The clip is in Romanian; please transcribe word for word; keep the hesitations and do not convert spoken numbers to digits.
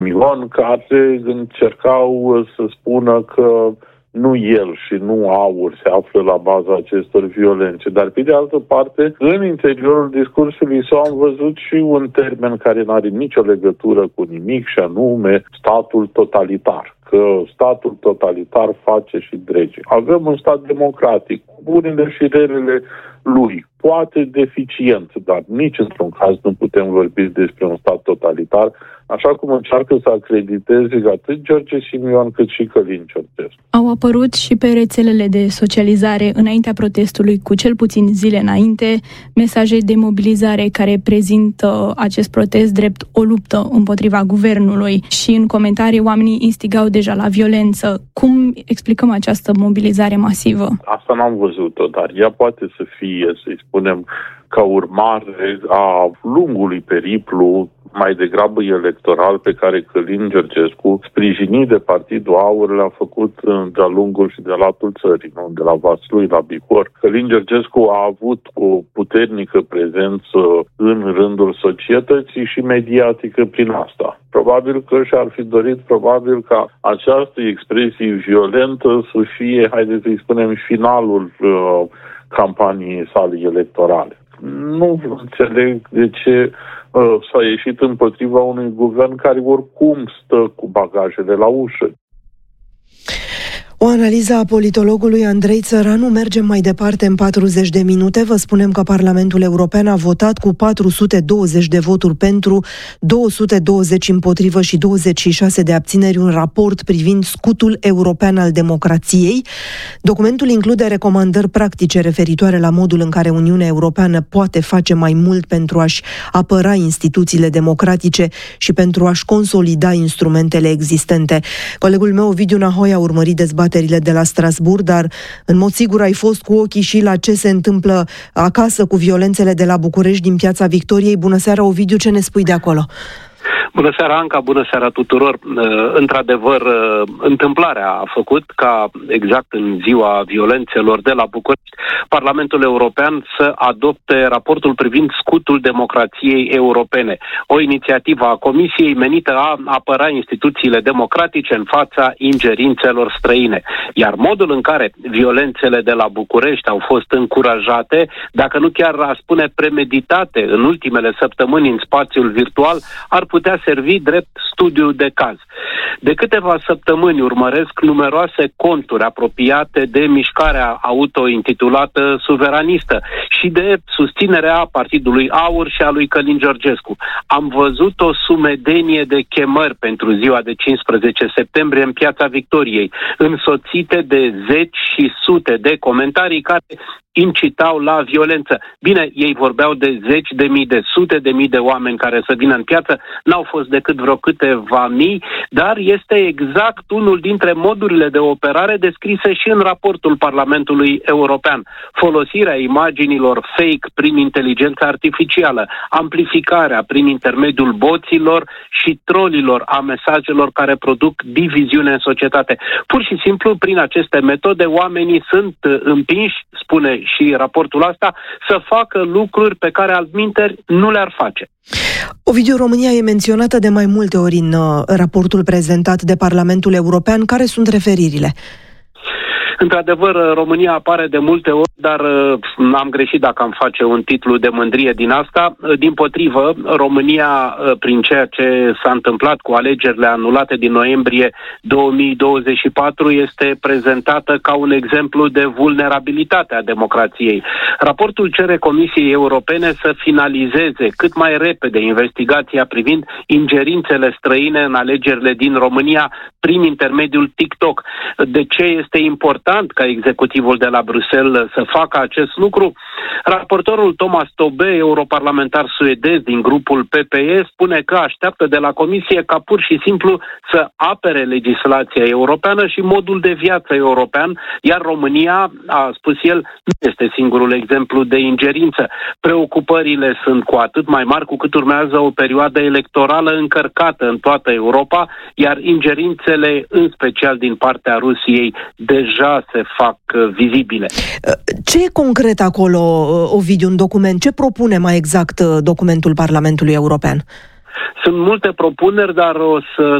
Mion, care încercau să spună că nu el și nu Aur se află la baza acestor violențe. Dar, pe de altă parte, în interiorul discursului său am văzut și un termen care nu are nicio legătură cu nimic, și anume statul totalitar. Că statul totalitar face și drege. Avem un stat democratic, cu bunele și relele lui, poate deficient, dar nici într-un caz nu putem vorbi despre un stat totalitar, așa cum încearcă să acrediteze atât George Simion cât și Călin Georgescu. Au apărut și pe rețelele de socializare înaintea protestului, cu cel puțin zile înainte, mesaje de mobilizare care prezintă acest protest drept o luptă împotriva guvernului, și în comentarii oamenii instigau deja la violență. Cum explicăm această mobilizare masivă? Asta n-am văzut-o, dar ea poate să fie, să-i spunem, ca urmare a lungului periplu, mai degrabă electoral, pe care Călin Georgescu, sprijinit de Partidul Aur, l-a făcut de-a lungul și de latul țării, nu? De la Vaslui la Bihor. Călin Georgescu a avut o puternică prezență în rândul societății și mediatică prin asta. Probabil că și-ar fi dorit, probabil ca această expresie violentă să fie, haideți să-i spunem, finalul uh, campaniei sale electorale. Nu înțeleg de ce uh, s-a ieșit împotriva unui guvern care oricum stă cu bagajele la ușă. O analiză a politologului Andrei Țăranu. Mergem mai departe în patruzeci de minute. Vă spunem că Parlamentul European a votat cu patru sute douăzeci de voturi pentru, două sute douăzeci împotrivă și douăzeci și șase de abțineri un raport privind scutul european al democrației. Documentul include recomandări practice referitoare la modul în care Uniunea Europeană poate face mai mult pentru a-și apăra instituțiile democratice și pentru a-și consolida instrumentele existente. Colegul meu, Ovidiu Nahoi, a urmărit dezbaterea de la Strasbourg, dar în mod sigur ai fost cu ochii și la ce se întâmplă acasă cu violențele de la București, din Piața Victoriei. Bună seara, Ovidiu, ce ne spui de acolo? Bună seara, Anca, bună seara tuturor. Într-adevăr, întâmplarea a făcut ca, exact în ziua violențelor de la București, Parlamentul European să adopte raportul privind scutul democrației europene, o inițiativă a Comisiei menită a apăra instituțiile democratice în fața ingerințelor străine. Iar modul în care violențele de la București au fost încurajate, dacă nu chiar a spune premeditate în ultimele săptămâni în spațiul virtual, ar putea servi drept studiu de caz. De câteva săptămâni urmăresc numeroase conturi apropiate de mișcarea auto-intitulată suveranistă și de susținerea Partidului Aur și a lui Călin Georgescu. Am văzut o sumedenie de chemări pentru ziua de cincisprezece septembrie în Piața Victoriei, însoțite de zeci și sute de comentarii care incitau la violență. Bine, ei vorbeau de zeci de mii, de sute de mii de oameni care să vină în piață, n-au fost decât vreo câteva mii, dar este exact unul dintre modurile de operare descrise și în raportul Parlamentului European. Folosirea imaginilor fake prin inteligență artificială, amplificarea prin intermediul boților și trolilor a mesajelor care produc diviziune în societate. Pur și simplu, prin aceste metode, oamenii sunt împinși, spune și raportul asta, să facă lucruri pe care altminteri nu le-ar face. Ovidiu, România e menționată de mai multe ori în uh, raportul prezentat de Parlamentul European. Care sunt referirile? Într-adevăr, România apare de multe ori, dar am greșit dacă am face un titlu de mândrie din asta. Dimpotrivă, România, prin ceea ce s-a întâmplat cu alegerile anulate din noiembrie două mii douăzeci și patru, este prezentată ca un exemplu de vulnerabilitate a democrației. Raportul cere Comisiei Europene să finalizeze cât mai repede investigația privind ingerințele străine în alegerile din România prin intermediul TikTok. De ce este important ca executivul de la Bruxelles să facă acest lucru? Raportorul Thomas Tobé, europarlamentar suedez din grupul P P E, spune că așteaptă de la Comisie ca pur și simplu să apere legislația europeană și modul de viață european, iar România, a spus el, nu este singurul exemplu de ingerință. Preocupările sunt cu atât mai mari cu cât urmează o perioadă electorală încărcată în toată Europa, iar ingerințele, în special din partea Rusiei, deja se fac vizibile. Ce e concret acolo, Ovidiu, un document? Ce propune mai exact documentul Parlamentului European? Sunt multe propuneri, dar o să